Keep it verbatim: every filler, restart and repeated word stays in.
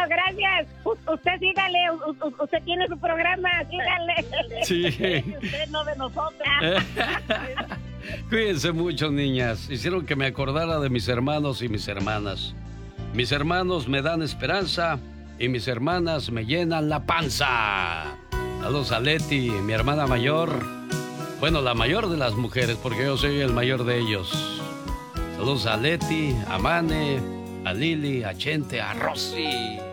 gracias. U- usted sígale, u- u- usted tiene su programa, sígale. Sí. Usted no de nosotros. Cuídense mucho, niñas. Hicieron que me acordara de mis hermanos y mis hermanas. Mis hermanos me dan esperanza y mis hermanas me llenan la panza. Saludos a Leti, mi hermana mayor. Bueno, la mayor de las mujeres, porque yo soy el mayor de ellos. Saludos a Leti, a Mane, a Lili, a Chente, a Rosy.